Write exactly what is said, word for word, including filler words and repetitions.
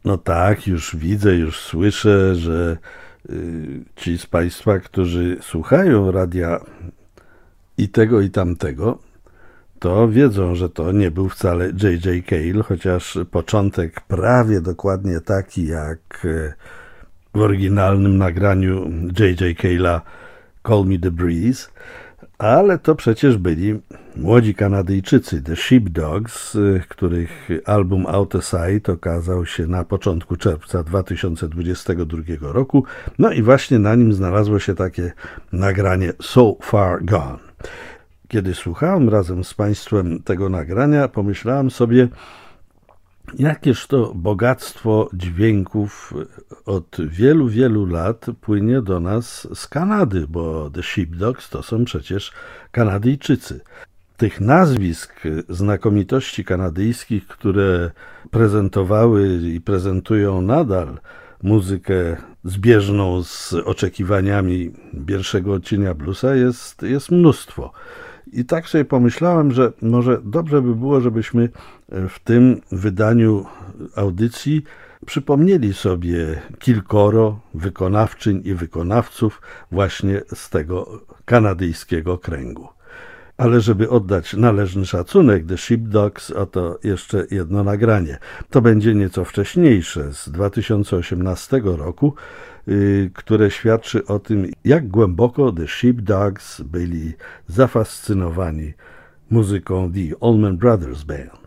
No tak, już widzę, już słyszę, że y, ci z Państwa, którzy słuchają radia i tego i tamtego, to wiedzą, że to nie był wcale J J. Cale, chociaż początek prawie dokładnie taki jak w oryginalnym nagraniu J J. Cale'a Call Me The Breeze, ale to przecież byli młodzi Kanadyjczycy, The Sheepdogs, których album Out of Sight okazał się na początku czerwca dwa tysiące dwudziestego drugiego roku, no i właśnie na nim znalazło się takie nagranie So Far Gone. Kiedy słuchałem razem z Państwem tego nagrania, pomyślałem sobie, jakież to bogactwo dźwięków od wielu, wielu lat płynie do nas z Kanady, bo The Sheepdogs to są przecież Kanadyjczycy. Tych nazwisk znakomitości kanadyjskich, które prezentowały i prezentują nadal muzykę zbieżną z oczekiwaniami pierwszego odcienia bluesa, jest, jest mnóstwo. I tak sobie pomyślałem, że może dobrze by było, żebyśmy w tym wydaniu audycji przypomnieli sobie kilkoro wykonawczyń i wykonawców właśnie z tego kanadyjskiego kręgu. Ale żeby oddać należny szacunek The Sheepdogs, oto jeszcze jedno nagranie. To będzie nieco wcześniejsze, z dwa tysiące osiemnastego roku, yy, które świadczy o tym, jak głęboko The Sheepdogs byli zafascynowani muzyką The Allman Brothers Band.